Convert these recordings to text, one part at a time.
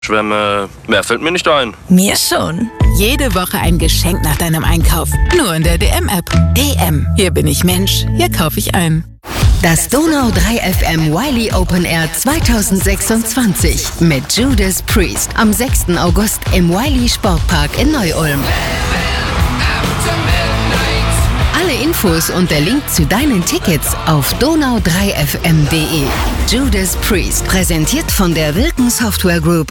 Schwämme, mehr fällt mir nicht ein. Mir schon. Jede Woche ein Geschenk nach deinem Einkauf. Nur in der DM-App. DM. Hier bin ich Mensch. Hier kaufe ich ein. Das Donau 3 FM Wiley Open Air 2026 mit Judas Priest am 6. August im Wiley Sportpark in Neu-Ulm. Alle Infos und der Link zu deinen Tickets auf donau3fm.de. Judas Priest, präsentiert von der Wilken Software Group.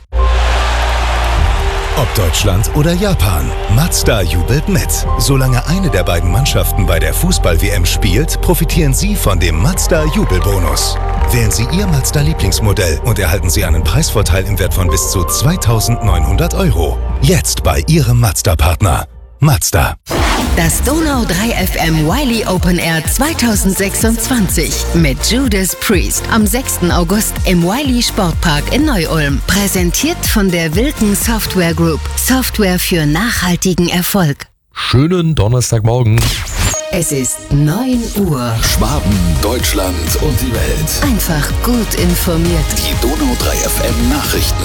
Ob Deutschland oder Japan, Mazda jubelt mit. Solange eine der beiden Mannschaften bei der Fußball-WM spielt, profitieren Sie von dem Mazda-Jubelbonus. Wählen Sie Ihr Mazda-Lieblingsmodell und erhalten Sie einen Preisvorteil im Wert von bis zu 2.900 €. Jetzt bei Ihrem Mazda-Partner. Mazda. Das Donau 3 FM Wiley Open Air 2026 mit Judas Priest am 6. August im Wiley Sportpark in Neu-Ulm. Präsentiert von der Wilken Software Group. Software für nachhaltigen Erfolg. Schönen Donnerstagmorgen. Es ist 9 Uhr. Schwaben, Deutschland und die Welt. Einfach gut informiert. Die Donau 3 FM Nachrichten.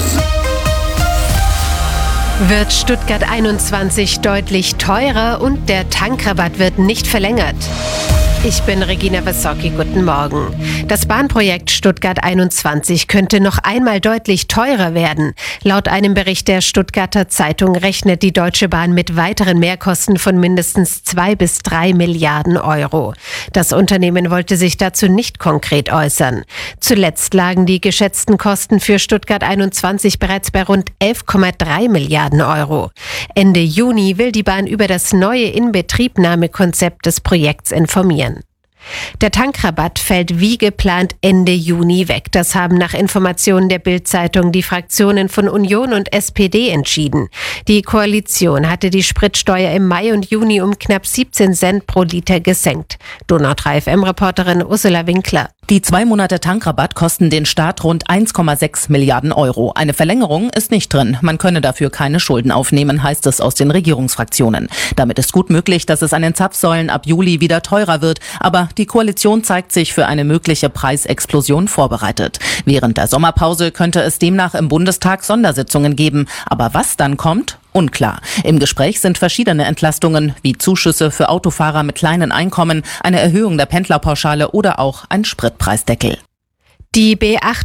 Wird Stuttgart 21 deutlich teurer und der Tankrabatt wird nicht verlängert. Ich bin Regina Wissocki, guten Morgen. Das Bahnprojekt Stuttgart 21 könnte noch einmal deutlich teurer werden. Laut einem Bericht der Stuttgarter Zeitung rechnet die Deutsche Bahn mit weiteren Mehrkosten von mindestens 2 bis 3 Milliarden €. Das Unternehmen wollte sich dazu nicht konkret äußern. Zuletzt lagen die geschätzten Kosten für Stuttgart 21 bereits bei rund 11,3 Milliarden €. Ende Juni will die Bahn über das neue Inbetriebnahmekonzept des Projekts informieren. Der Tankrabatt fällt wie geplant Ende Juni weg. Das haben nach Informationen der Bild-Zeitung die Fraktionen von Union und SPD entschieden. Die Koalition hatte die Spritsteuer im Mai und Juni um knapp 17 Cent pro Liter gesenkt. Donau 3 FM-Reporterin Ursula Winkler. Die 2 Monate Tankrabatt kosten den Staat rund 1,6 Milliarden €. Eine Verlängerung ist nicht drin. Man könne dafür keine Schulden aufnehmen, heißt es aus den Regierungsfraktionen. Damit ist gut möglich, dass es an den Zapfsäulen ab Juli wieder teurer wird. Aber die Koalition zeigt sich für eine mögliche Preisexplosion vorbereitet. Während der Sommerpause könnte es demnach im Bundestag Sondersitzungen geben. Aber was dann kommt? Unklar. Im Gespräch sind verschiedene Entlastungen, wie Zuschüsse für Autofahrer mit kleinen Einkommen, eine Erhöhung der Pendlerpauschale oder auch ein Spritpreisdeckel. Die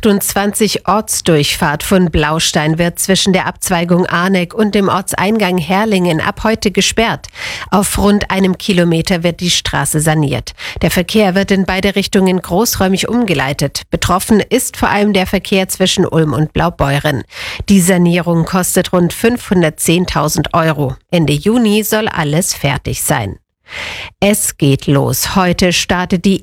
B28 Ortsdurchfahrt von Blaustein wird zwischen der Abzweigung Arneck und dem Ortseingang Herlingen ab heute gesperrt. Auf rund 1 Kilometer wird die Straße saniert. Der Verkehr wird in beide Richtungen großräumig umgeleitet. Betroffen ist vor allem der Verkehr zwischen Ulm und Blaubeuren. Die Sanierung kostet rund 510.000 €. Ende Juni soll alles fertig sein. Es geht los. Heute startet die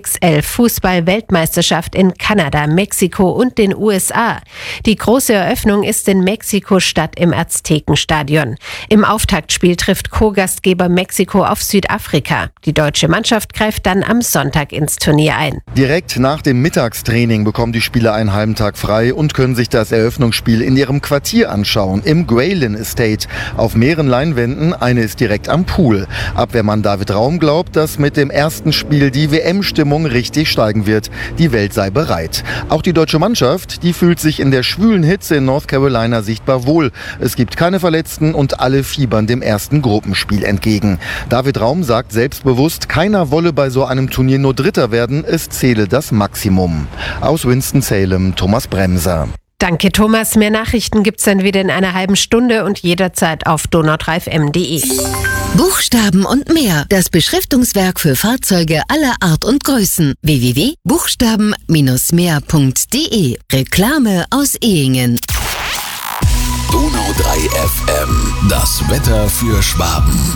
XXL-Fußball-Weltmeisterschaft in Kanada, Mexiko und den USA. Die große Eröffnung ist in Mexiko-Stadt im Aztekenstadion. Im Auftaktspiel trifft Co-Gastgeber Mexiko auf Südafrika. Die deutsche Mannschaft greift dann am Sonntag ins Turnier ein. Direkt nach dem Mittagstraining bekommen die Spieler einen halben Tag frei und können sich das Eröffnungsspiel in ihrem Quartier anschauen, im Graylin Estate. Auf mehreren Leinwänden, eine ist direkt am Pool. Abwehrmann David Raum glaubt, dass mit dem ersten Spiel die WM-Stimmung richtig steigen wird. Die Welt sei bereit. Auch die deutsche Mannschaft, die fühlt sich in der schwülen Hitze in North Carolina sichtbar wohl. Es gibt keine Verletzten und alle fiebern dem ersten Gruppenspiel entgegen. David Raum sagt selbstbewusst, keiner wolle bei so einem Turnier nur Dritter werden, es zähle das Maximum. Aus Winston-Salem, Thomas Bremser. Danke, Thomas. Mehr Nachrichten gibt's dann wieder in einer halben Stunde und jederzeit auf donau3fm.de. Buchstaben und mehr. Das Beschriftungswerk für Fahrzeuge aller Art und Größen. www.buchstaben-mehr.de. Reklame aus Ehingen. Donau 3 FM. Das Wetter für Schwaben.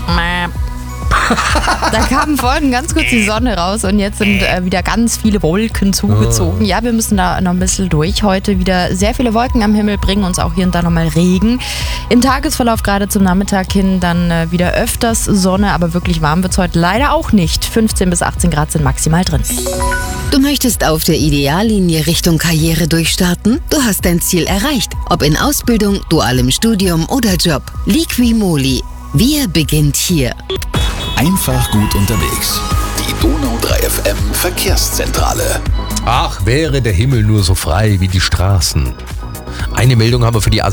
Da kam vorhin ganz kurz die Sonne raus und jetzt sind wieder ganz viele Wolken zugezogen. Ja, wir müssen da noch ein bisschen durch. Heute wieder sehr viele Wolken am Himmel, bringen uns auch hier und da nochmal Regen. Im Tagesverlauf gerade zum Nachmittag hin dann wieder öfters Sonne, aber wirklich warm wird es heute leider auch nicht. 15 bis 18 Grad sind maximal drin. Du möchtest auf der Ideallinie Richtung Karriere durchstarten? Du hast dein Ziel erreicht. Ob in Ausbildung, dualem Studium oder Job. Liqui-Moly. Wir beginnt hier. Einfach gut unterwegs. Die Donau 3 FM Verkehrszentrale. Ach, wäre der Himmel nur so frei wie die Straßen. Eine Meldung haben wir für die